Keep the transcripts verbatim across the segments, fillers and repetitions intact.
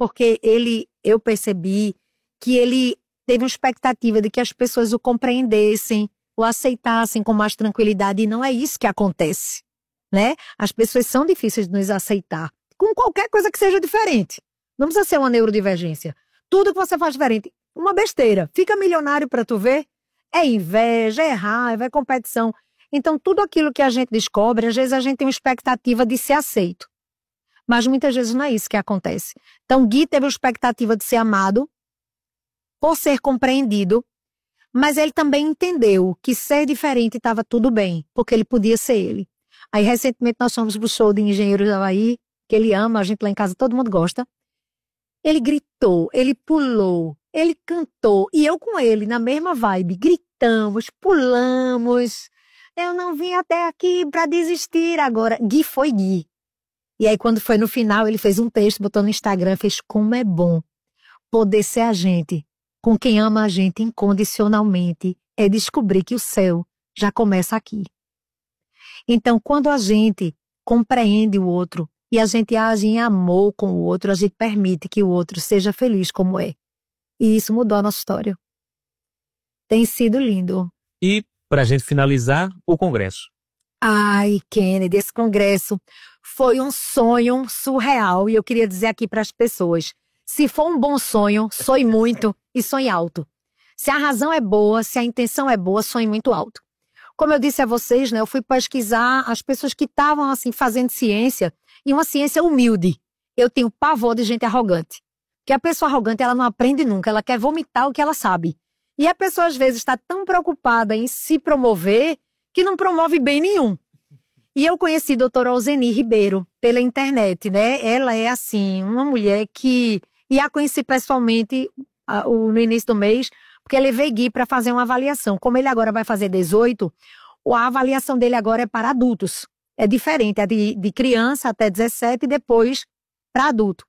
porque ele, eu percebi que ele teve uma expectativa de que as pessoas o compreendessem, o aceitassem com mais tranquilidade, e não é isso que acontece, né? As pessoas são difíceis de nos aceitar, com qualquer coisa que seja diferente. Não precisa ser uma neurodivergência. Tudo que você faz diferente, uma besteira. Fica milionário para tu ver? É inveja, é raiva, é competição. Então, tudo aquilo que a gente descobre, às vezes a gente tem uma expectativa de ser aceito. Mas muitas vezes não é isso que acontece. Então, Gui teve a expectativa de ser amado, por ser compreendido, mas ele também entendeu que ser diferente estava tudo bem, porque ele podia ser ele. Aí, recentemente, nós fomos pro show de Engenheiros do Havaí, que ele ama, a gente lá em casa, todo mundo gosta. Ele gritou, ele pulou, ele cantou, e eu com ele, na mesma vibe, gritamos, pulamos. Eu não vim até aqui para desistir agora. Gui foi Gui. E aí, quando foi no final, ele fez um texto, botou no Instagram, fez como é bom poder ser a gente, com quem ama a gente incondicionalmente, é descobrir que o céu já começa aqui. Então, quando a gente compreende o outro e a gente age em amor com o outro, a gente permite que o outro seja feliz como é. E isso mudou a nossa história. Tem sido lindo. E, para a gente finalizar, o congresso. Ai, Kennedy, esse congresso foi um sonho surreal. E eu queria dizer aqui para as pessoas, se for um bom sonho, sonhe muito e sonhe alto. Se a razão é boa, se a intenção é boa, sonhe muito alto. Como eu disse a vocês, né, eu fui pesquisar as pessoas que estavam assim, fazendo ciência, e uma ciência humilde. Eu tenho pavor de gente arrogante. Porque a pessoa arrogante, ela não aprende nunca, ela quer vomitar o que ela sabe. E a pessoa, às vezes, está tão preocupada em se promover que não promove bem nenhum. E eu conheci a doutora Alzeni Ribeiro pela internet, né? Ela é, assim, uma mulher que... E a conheci pessoalmente a, o, no início do mês, porque eu levei Gui para fazer uma avaliação. Como ele agora vai fazer dezoito, a avaliação dele agora é para adultos. É diferente, é de, de criança até dezessete e depois para adulto.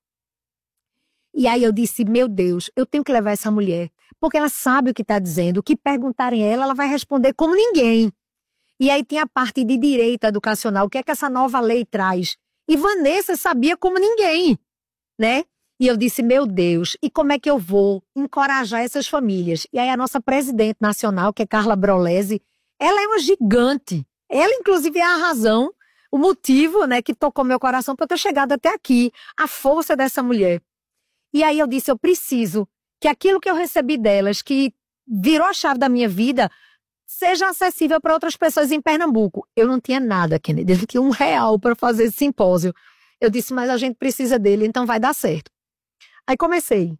E aí eu disse, meu Deus, eu tenho que levar essa mulher, porque ela sabe o que está dizendo, o que perguntarem a ela, ela vai responder como ninguém. E aí tem a parte de direito educacional, o que é que essa nova lei traz. E Vanessa sabia como ninguém, né? E eu disse, meu Deus, e como é que eu vou encorajar essas famílias? E aí a nossa presidente nacional, que é Carla Brolesi, ela é uma gigante. Ela, inclusive, é a razão, o motivo, né, que tocou meu coração para eu ter chegado até aqui. A força dessa mulher. E aí eu disse, eu preciso que aquilo que eu recebi delas, que virou a chave da minha vida, seja acessível para outras pessoas em Pernambuco. Eu não tinha nada, Kennedy, que um real para fazer esse simpósio. Eu disse, mas a gente precisa dele, então vai dar certo. Aí comecei.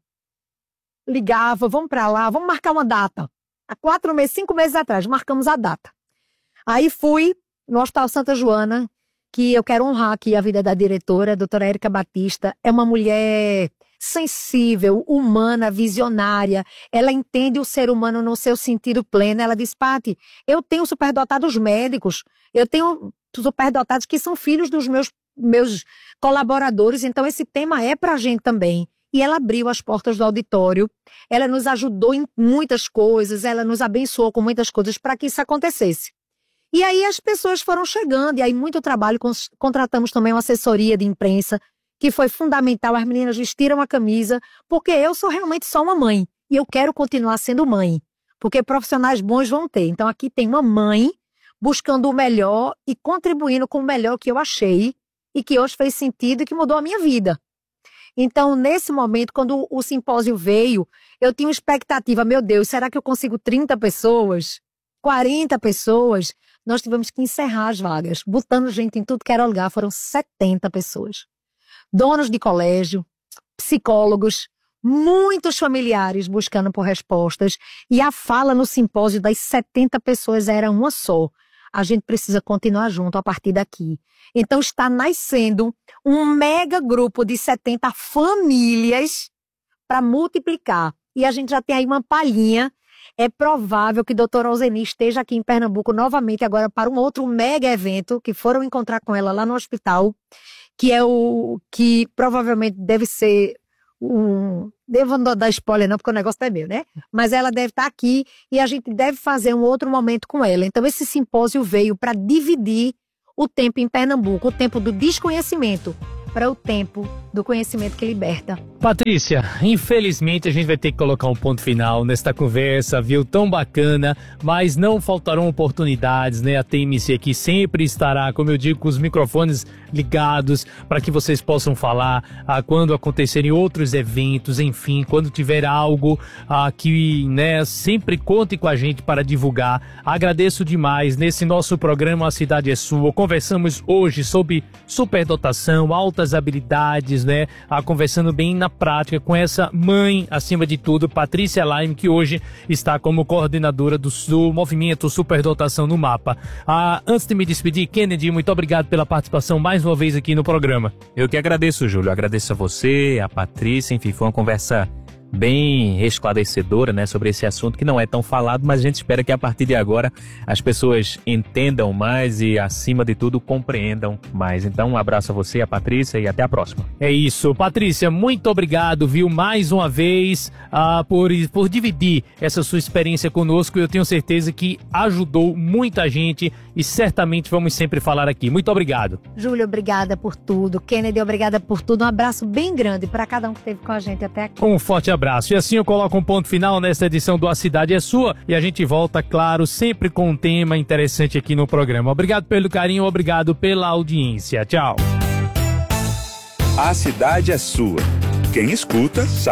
Ligava, vamos para lá, vamos marcar uma data. Há quatro meses, cinco meses atrás, marcamos a data. Aí fui no Hospital Santa Joana, que eu quero honrar aqui a vida da diretora, a doutora Érica Batista. É uma mulher sensível, humana, visionária. Ela entende o ser humano no seu sentido pleno. Ela diz, Paty, eu tenho superdotados médicos, eu tenho superdotados que são filhos dos meus, meus colaboradores, então esse tema é pra gente também. E ela abriu as portas do auditório, ela nos ajudou em muitas coisas, ela nos abençoou com muitas coisas para que isso acontecesse. E aí as pessoas foram chegando, e aí muito trabalho, contratamos também uma assessoria de imprensa, que foi fundamental, as meninas vestiram a camisa, porque eu sou realmente só uma mãe, e eu quero continuar sendo mãe, porque profissionais bons vão ter. Então aqui tem uma mãe buscando o melhor e contribuindo com o melhor que eu achei, e que hoje fez sentido e que mudou a minha vida. Então, nesse momento, quando o simpósio veio, eu tinha uma expectativa, meu Deus, será que eu consigo trinta pessoas? quarenta pessoas? Nós tivemos que encerrar as vagas, botando gente em tudo que era lugar, foram setenta pessoas. Donos de colégio, psicólogos, muitos familiares buscando por respostas, e a fala no simpósio das setenta pessoas era uma só. A gente precisa continuar junto a partir daqui. Então está nascendo um mega grupo de setenta famílias para multiplicar. E a gente já tem aí uma palhinha. É provável que a doutora Alzeni esteja aqui em Pernambuco novamente agora para um outro mega evento que foram encontrar com ela lá no hospital, que é o que provavelmente deve ser um... Devo não dar spoiler não, porque o negócio é meu, né? Mas ela deve estar aqui e a gente deve fazer um outro momento com ela. Então esse simpósio veio para dividir o tempo em Pernambuco, o tempo do desconhecimento, para o tempo do conhecimento que liberta. Patrícia, infelizmente a gente vai ter que colocar um ponto final nesta conversa, viu? Tão bacana, mas não faltarão oportunidades, né? A T M C aqui sempre estará, como eu digo, com os microfones ligados para que vocês possam falar ah, quando acontecerem outros eventos, enfim, quando tiver algo ah, que, né, sempre conte com a gente para divulgar. Agradeço demais. Nesse nosso programa A Cidade é Sua, conversamos hoje sobre superdotação, altas habilidades, né? Ah, conversando bem na prática com essa mãe, acima de tudo, Patrícia Laime, que hoje está como coordenadora do, do movimento Superdotação no Mapa. Ah, antes de me despedir, Kennedy, muito obrigado pela participação mais uma vez aqui no programa. Eu que agradeço, Júlio. Agradeço a você, a Patrícia, enfim, foi uma conversa bem esclarecedora, né, sobre esse assunto que não é tão falado, mas a gente espera que a partir de agora as pessoas entendam mais e, acima de tudo, compreendam mais. Então, um abraço a você, a Patrícia, e até a próxima. É isso. Patrícia, muito obrigado, viu, mais uma vez, uh, por, por dividir essa sua experiência conosco. Eu tenho certeza que ajudou muita gente e certamente vamos sempre falar aqui. Muito obrigado. Júlio, obrigada por tudo. Kennedy, obrigada por tudo. Um abraço bem grande para cada um que esteve com a gente até aqui. Um forte abraço. E assim eu coloco um ponto final nesta edição do A Cidade é Sua e a gente volta, claro, sempre com um tema interessante aqui no programa. Obrigado pelo carinho, obrigado pela audiência. Tchau. A Cidade é Sua. Quem escuta sabe.